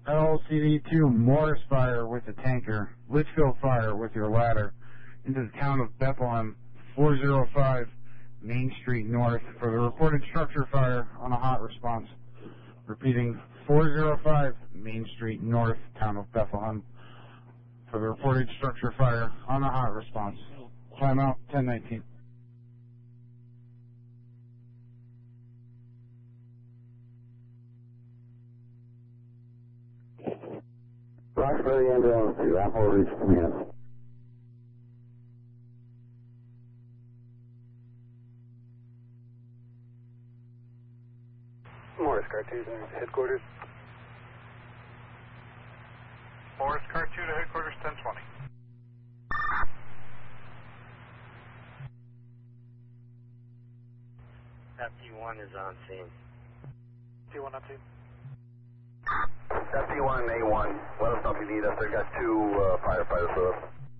LCD2 Morris fire with the tanker, Litchfield fire with your ladder, into the town of Bethlehem, 405 Main Street North for the reported structure fire on a hot response. Repeating, 405 Main Street North, town of Bethlehem, for the reported structure fire on a hot response. Timeout, 10:19. Roxbury Ambulance 2, Apple Reach Command. Morris Car 2 to headquarters. Morris Car 2 to headquarters, 1020. FT1 is on scene. T1 on scene. FT1, A1, let us know if you need us. They've got two firefighters with us.